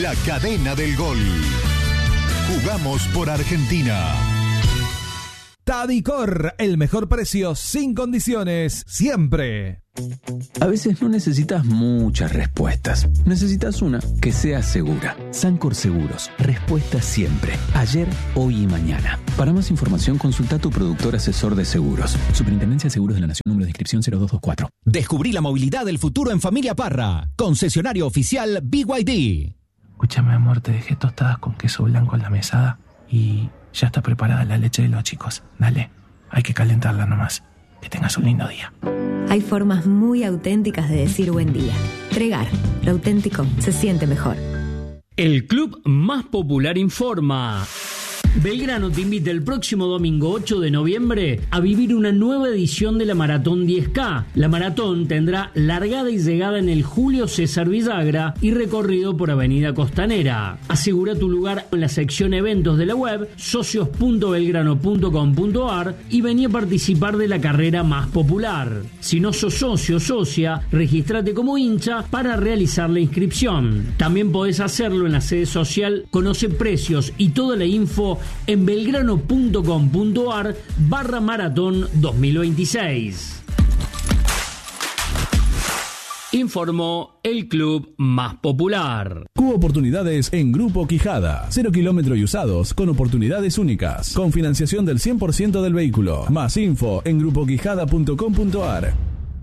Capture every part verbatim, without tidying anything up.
La cadena del gol. Jugamos por Argentina. Tadicor, el mejor precio sin condiciones, siempre. A veces no necesitas muchas respuestas. Necesitas una que sea segura. Sancor Seguros. Respuesta siempre. Ayer, hoy y mañana. Para más información, consulta a tu productor asesor de seguros. Superintendencia de Seguros de la Nación, número de inscripción cero dos dos cuatro. Descubrí la movilidad del futuro en Familia Parra. Concesionario oficial B Y D. Escúchame, amor, te dejé tostadas con queso blanco en la mesada y ya está preparada la leche de los chicos. Dale, hay que calentarla nomás. Que tengas un lindo día. Hay formas muy auténticas de decir buen día. Tregar, lo auténtico se siente mejor. El club más popular informa. Belgrano te invita el próximo domingo ocho de noviembre a vivir una nueva edición de la Maratón diez K. La maratón tendrá largada y llegada en el Julio César Villagra y recorrido por Avenida Costanera. Asegura tu lugar en la sección eventos de la web socios punto belgrano punto com punto ar y vení a participar de la carrera más popular. Si no sos socio o socia, regístrate como hincha para realizar la inscripción. También podés hacerlo en la sede social. Conoce precios y toda la info en belgrano punto com punto ar barra maratón dos mil veintiséis. Informó el club más popular. Cubo Oportunidades en Grupo Quijada. Cero kilómetro y usados con oportunidades únicas. Con financiación del cien por ciento del vehículo. Más info en grupo quijada punto com punto ar.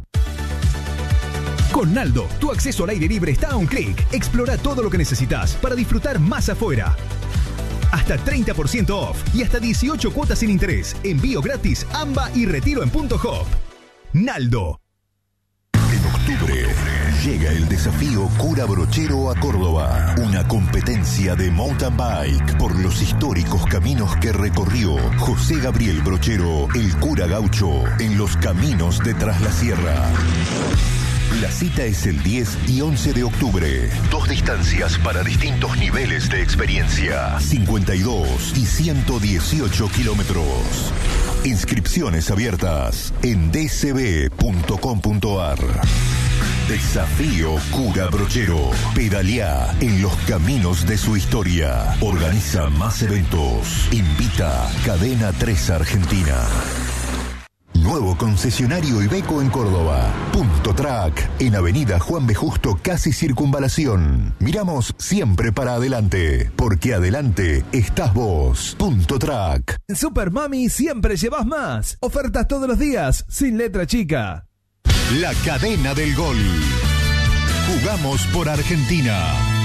Con Naldo, tu acceso al aire libre está a un clic. Explora todo lo que necesitas para disfrutar más afuera. Hasta treinta por ciento off y hasta dieciocho cuotas sin interés. Envío gratis, AMBA y retiro en punto hop. Naldo. En octubre llega el desafío Cura Brochero a Córdoba. Una competencia de mountain bike por los históricos caminos que recorrió José Gabriel Brochero, el cura gaucho, en los caminos de Tras la Sierra. La cita es el diez y once de octubre. Dos distancias para distintos niveles de experiencia. cincuenta y dos y ciento dieciocho kilómetros. Inscripciones abiertas en d c b punto com punto ar. Desafío Cura Brochero. Pedaleá en los caminos de su historia. Organiza más eventos. Invita Cadena tres Argentina. Nuevo concesionario Iveco en Córdoba. Punto Track, en Avenida Juan B. Justo, casi Circunvalación. Miramos siempre para adelante, porque adelante estás vos. Punto Track. En Super Mami siempre llevas más. Ofertas todos los días, sin letra chica. La cadena del gol. Jugamos por Argentina.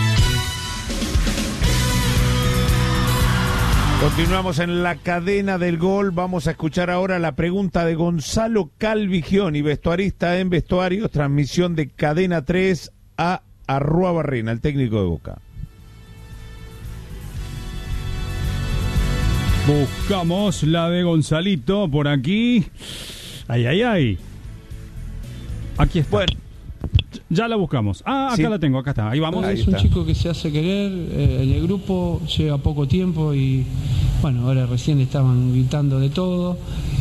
Continuamos en la cadena del gol. Vamos a escuchar ahora la pregunta de Gonzalo Calvigioni, vestuarista en Vestuarios, transmisión de Cadena tres a Arrua Barrena, el técnico de Boca. Buscamos la de Gonzalito por aquí. Ay, ay, ay. Aquí está. Bueno. Ya la buscamos. Ah, acá sí. La tengo, acá está. Ahí vamos. Ahí es está. un chico que se hace querer eh, en el grupo, lleva poco tiempo y bueno, ahora recién estaban gritando de todo.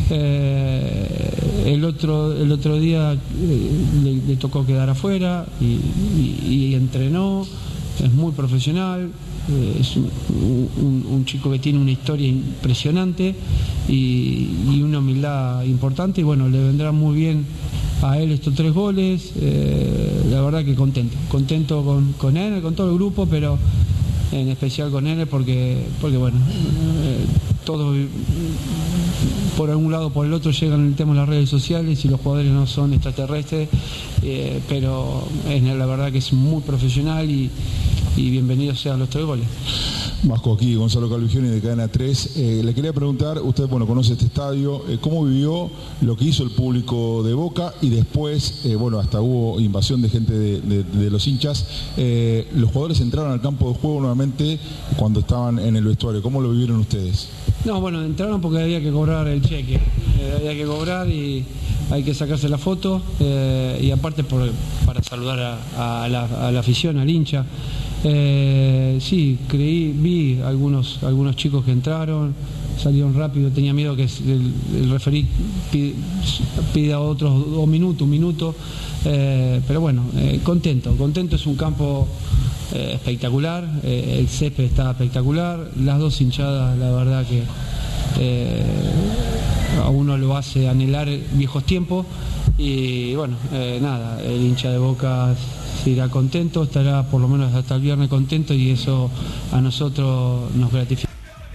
Eh, el otro el otro día eh, le, le tocó quedar afuera y, y, y entrenó. Es muy profesional. Eh, es un, un, un chico que tiene una historia impresionante y, y una humildad importante y bueno, le vendrá muy bien a él estos tres goles. Eh, la verdad que contento, contento con, con él, con todo el grupo, pero en especial con él porque, porque bueno, eh, todos por algún lado o por el otro llegan el tema de las redes sociales y los jugadores no son extraterrestres, eh, pero es, la verdad que es muy profesional y, y bienvenidos sean los tres goles. Vasco, aquí Gonzalo Calvigioni de Cadena tres. Eh, le quería preguntar, usted bueno conoce este estadio, eh, ¿cómo vivió lo que hizo el público de Boca y después, eh, bueno, hasta hubo invasión de gente de, de, de los hinchas? Eh, los jugadores entraron al campo de juego nuevamente cuando estaban en el vestuario. ¿Cómo lo vivieron ustedes? No, bueno, entraron porque había que cobrar el cheque, eh, había que cobrar y hay que sacarse la foto eh, y aparte por, para saludar a, a, la, a la afición, al hincha. Eh, sí, creí, vi algunos algunos chicos que entraron, salieron rápido, tenía miedo que el, el referí pida, pida otros dos minutos, un minuto, eh, pero bueno, eh, contento, contento, es un campo eh, espectacular, eh, el césped está espectacular, las dos hinchadas, la verdad que eh, a uno lo hace anhelar viejos tiempos y bueno, eh, nada, el hincha de Boca se irá contento, estará por lo menos hasta el viernes contento y eso a nosotros nos gratifica.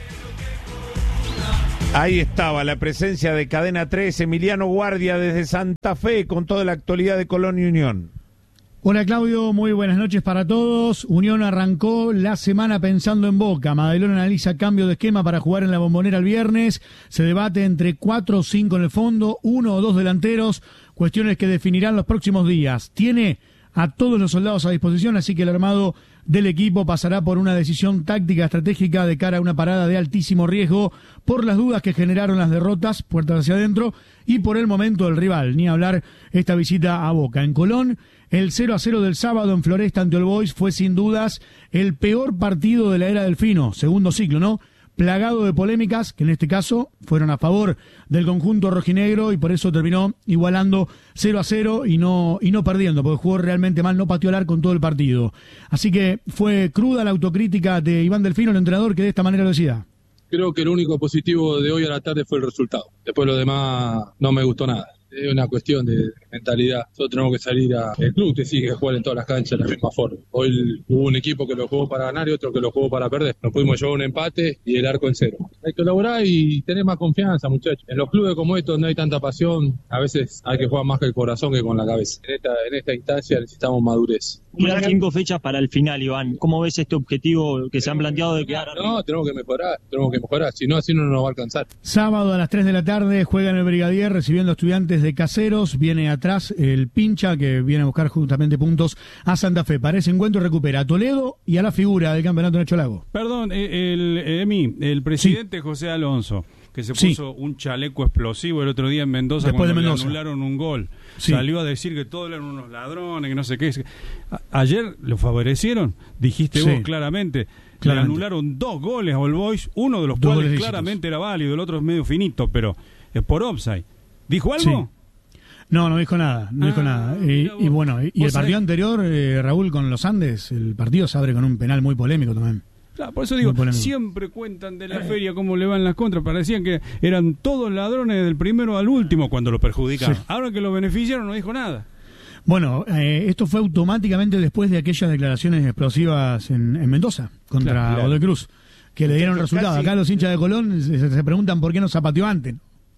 Ahí estaba la presencia de Cadena tres, Emiliano Guardia desde Santa Fe con toda la actualidad de Colón y Unión. Hola Claudio, muy buenas noches para todos. Unión arrancó la semana pensando en Boca. Madelón analiza cambio de esquema para jugar en la Bombonera el viernes. Se debate entre cuatro o cinco en el fondo, uno o dos delanteros, cuestiones que definirán los próximos días. Tiene a todos los soldados a disposición, así que el armado del equipo pasará por una decisión táctica estratégica de cara a una parada de altísimo riesgo por las dudas que generaron las derrotas, puertas hacia adentro, y por el momento del rival, ni hablar esta visita a Boca. En Colón, el cero a cero del sábado en Floresta ante All Boys fue sin dudas el peor partido de la era Delfino, segundo ciclo, ¿no? Plagado de polémicas, que en este caso fueron a favor del conjunto rojinegro y por eso terminó igualando cero a cero y no, y no perdiendo, porque jugó realmente mal, no pateó al arco en todo el partido. Así que fue cruda la autocrítica de Iván Delfino, el entrenador, que de esta manera lo decía. Creo que lo único positivo de hoy a la tarde fue el resultado. Después lo demás no me gustó nada. Es una cuestión de mentalidad. Nosotros tenemos que salir a... El club te sigue jugar en todas las canchas de la misma forma. Hoy hubo un equipo que lo jugó para ganar y otro que lo jugó para perder. Nos pudimos llevar un empate y el arco en cero. Hay que elaborar y tener más confianza, muchachos. En los clubes como estos no hay tanta pasión. A veces hay que jugar más con el corazón que con la cabeza. En esta, en esta instancia necesitamos madurez. Unas cinco fechas para el final, Iván. ¿Cómo ves este objetivo que se han planteado de quedar arriba? No, tenemos que mejorar, tenemos que mejorar. Si no, así no nos va a alcanzar. Sábado a las tres de la tarde juegan el Brigadier recibiendo Estudiantes de Caseros. Viene atrás el Pincha, que viene a buscar justamente puntos a Santa Fe. Para ese encuentro recupera a Toledo y a la figura del campeonato Nacho Lago. Perdón, el, el, Emi, el presidente sí. José Alonso, que se puso sí. un chaleco explosivo el otro día en Mendoza Después cuando de Mendoza. le anularon un gol. Sí. Salió a decir que todos eran unos ladrones, que no sé qué. A- ayer lo favorecieron, dijiste sí. vos claramente. claramente. Le anularon dos goles a All Boys, uno de los dos cuales claramente era válido, el otro es medio finito, pero es por offside. ¿Dijo algo? Sí. No, no dijo nada, no ah, dijo nada. Y, y bueno, y, y el partido anterior, eh, Raúl, con los Andes, el partido se abre con un penal muy polémico también. Claro, por eso digo, siempre cuentan de la feria cómo le van las contras. Parecían que eran todos ladrones del primero al último cuando lo perjudicaron. Sí. Ahora que lo beneficiaron no dijo nada. Bueno, eh, esto fue automáticamente después de aquellas declaraciones explosivas en, en Mendoza contra claro, claro. Godoy Cruz, que le dieron resultado. Casi, Acá los hinchas de Colón se, se preguntan por qué no zapateó antes.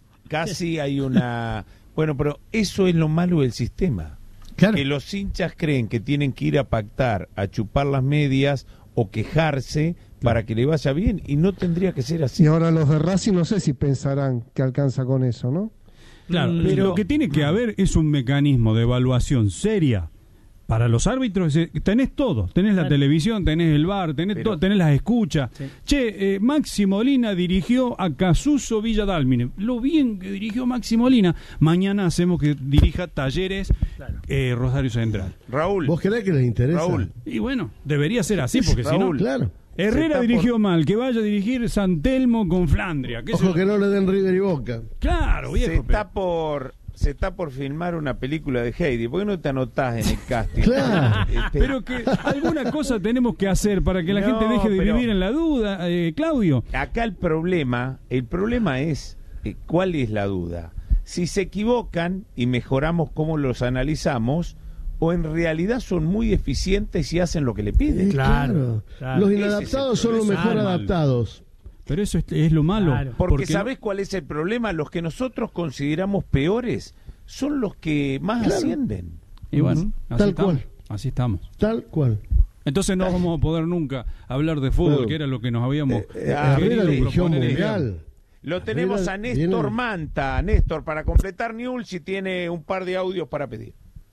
Casi hay una... Bueno, pero eso es lo malo del sistema. Claro. Que los hinchas creen que tienen que ir a pactar, a chupar las medias o quejarse para que le vaya bien, y no tendría que ser así. Y ahora los de Racing no sé si pensarán que alcanza con eso, ¿no? Claro, pero lo que tiene que haber es un mecanismo de evaluación seria para los árbitros. Tenés todo, tenés la claro. televisión, tenés el V A R, tenés, pero, todo, tenés las escuchas. Sí. Che, eh, Maxi Molina dirigió a Casuso Villa Dálmine. Lo bien que dirigió Maxi Molina. Mañana hacemos que dirija Talleres claro. eh, Rosario Central. Raúl. ¿Vos querés que les interesa? Raúl. Y bueno, debería ser así, porque si no... Claro. Herrera dirigió por... mal, que vaya a dirigir San Telmo con Flandria. Ojo que no le den River y Boca. Claro, viejo. Se está por... Se está por filmar una película de Heidi. ¿Por qué no te anotás en el casting? Claro. Este... Pero que alguna cosa tenemos que hacer para que la no, gente deje de pero... vivir en la duda, eh, Claudio. Acá el problema, el problema es, eh, ¿cuál es la duda? Si se equivocan y mejoramos cómo los analizamos, o en realidad son muy eficientes y hacen lo que le piden. Claro. claro. Los inadaptados son los mejor adaptados. Pero eso es, es lo malo. Claro. Porque, porque ¿sabés cuál es el problema? Los que nosotros consideramos peores son los que más claro. ascienden. Y bueno, así tal estamos. cual. Así estamos. Tal cual. Entonces no vamos a poder nunca hablar de fútbol, claro. que era lo que nos habíamos... Eh, eh, querido dirigió mundial. Lo tenemos a Néstor viene... Manta. Néstor, para completar Newell's, si tiene un par de audios para pedir.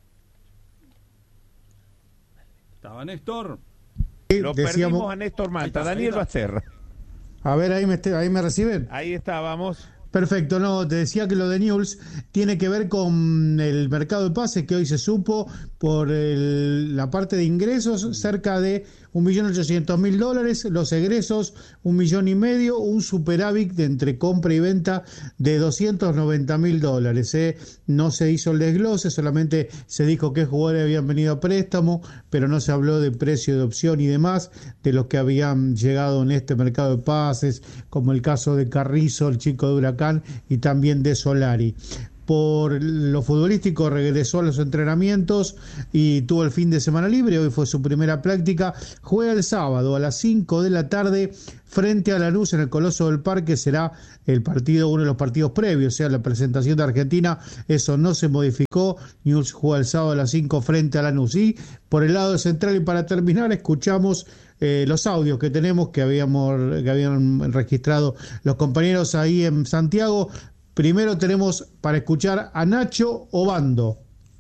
Estaba Néstor. Lo Decíamos... perdimos a Néstor Manta. Daniel Basterra. A ver, ahí me, ahí me reciben. Ahí está, vamos. Perfecto, no, te decía que lo de Newell's tiene que ver con el mercado de pases que hoy se supo por el, la parte de ingresos, cerca de un millón ochocientos mil dólares, los egresos un millón y medio, un superávit de entre compra y venta de doscientos noventa mil dólares. ¿eh? No se hizo el desglose, solamente se dijo qué jugadores habían venido a préstamo, pero no se habló de precio de opción y demás, de los que habían llegado en este mercado de pases, como el caso de Carrizo, el chico de Huracán, y también de Solari. Por lo futbolístico regresó a los entrenamientos y tuvo el fin de semana libre. Hoy fue su primera práctica. Juega el sábado a las cinco de la tarde frente a Lanús en el Coloso del Parque. Será el partido, uno de los partidos previos, o sea, la presentación de Argentina. Eso no se modificó. Newell's juega el sábado a las cinco frente a Lanús. Y por el lado central, y para terminar, escuchamos eh, los audios que tenemos, que habíamos que habían registrado los compañeros ahí en Santiago. Primero tenemos para escuchar a Nacho Obando.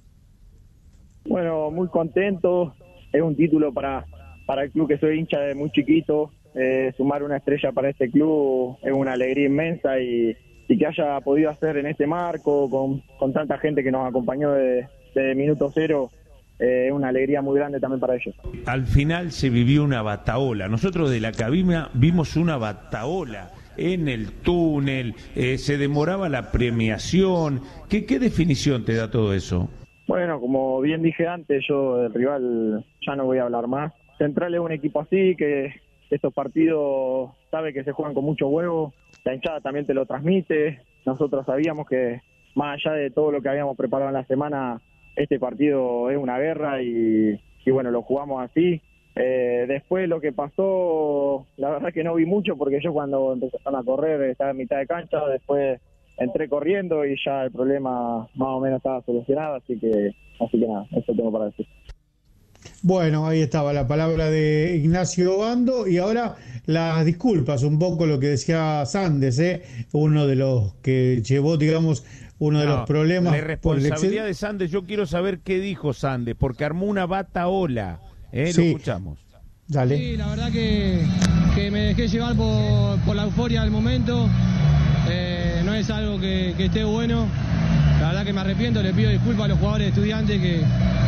Bueno, muy contento. Es un título para, para el club que soy hincha de muy chiquito. Eh, sumar una estrella para este club es una alegría inmensa y, y que haya podido hacer en este marco con, con tanta gente que nos acompañó desde de minuto cero. Es eh, una alegría muy grande también para ellos. Al final se vivió una bataola. Nosotros de la cabina vimos una bataola en el túnel, eh, se demoraba la premiación. ¿Qué, ¿Qué definición te da todo eso? Bueno, como bien dije antes, yo del rival ya no voy a hablar más. Central es un equipo así, que estos partidos sabe que se juegan con mucho huevo, la hinchada también te lo transmite. Nosotros sabíamos que más allá de todo lo que habíamos preparado en la semana, este partido es una guerra y, y bueno, lo jugamos así. Eh, después lo que pasó, la verdad que no vi mucho porque yo cuando empezaron a correr estaba en mitad de cancha, después entré corriendo y ya el problema más o menos estaba solucionado, así que así que nada, eso tengo para decir. Bueno, ahí estaba la palabra de Ignacio Obando y ahora las disculpas, un poco lo que decía Sandes, ¿eh? uno de los que llevó, digamos, uno de no, los problemas. La responsabilidad de Sandes, yo quiero saber qué dijo Sandes, porque armó una bataola. Eh, sí. Lo escuchamos. Dale. Sí, la verdad que, que me dejé llevar por, por la euforia del momento. Eh, no es algo que, que esté bueno. La verdad que me arrepiento, le pido disculpas a los jugadores estudiantes que,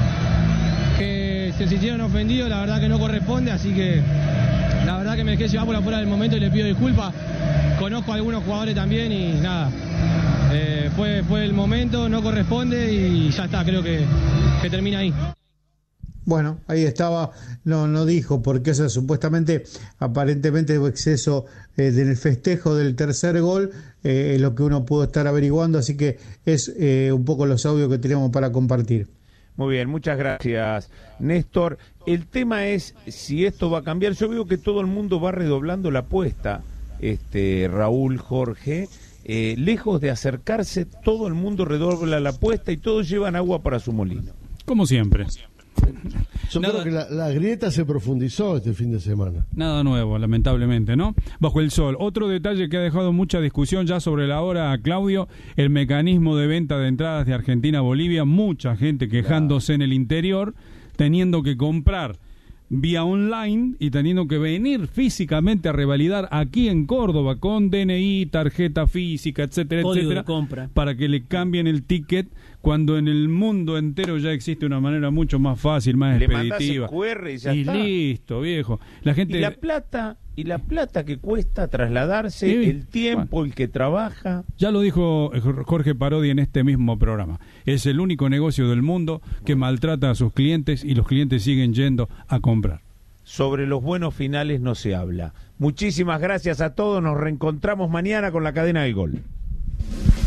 que se sintieron ofendidos. La verdad que no corresponde, así que la verdad que me dejé llevar por la euforia del momento y le pido disculpas. Conozco a algunos jugadores también y nada. Eh, fue, fue el momento, no corresponde y ya está, creo que, que termina ahí. Bueno, ahí estaba, no no dijo, porque eso supuestamente, aparentemente hubo exceso eh, del festejo del tercer gol, eh, es lo que uno pudo estar averiguando, así que es eh, un poco los audios que tenemos para compartir. Muy bien, muchas gracias, Néstor. El tema es si esto va a cambiar. Yo veo que todo el mundo va redoblando la apuesta, este Raúl, Jorge. Eh, lejos de acercarse, todo el mundo redobla la apuesta y todos llevan agua para su molino. Como siempre. Yo Nada, creo que la, la grieta se profundizó este fin de semana. Nada nuevo, lamentablemente, ¿no? Bajo el sol. Otro detalle que ha dejado mucha discusión ya sobre la hora, Claudio, el mecanismo de venta de entradas de Argentina a Bolivia. Mucha gente quejándose en el interior, teniendo que comprar vía online y teniendo que venir físicamente a revalidar aquí en Córdoba con D N I, tarjeta física, etcétera, código etcétera, de compra, para que le cambien el ticket, cuando en el mundo entero ya existe una manera mucho más fácil, más le expeditiva. Le mandás el Q R y ya y está. listo, viejo. La gente y la plata y la plata que cuesta trasladarse, sí, el tiempo, bueno, el que trabaja. Ya lo dijo Jorge Parodi en este mismo programa. Es el único negocio del mundo que maltrata a sus clientes y los clientes siguen yendo a comprar. Sobre los buenos finales no se habla. Muchísimas gracias a todos. Nos reencontramos mañana con la cadena del gol.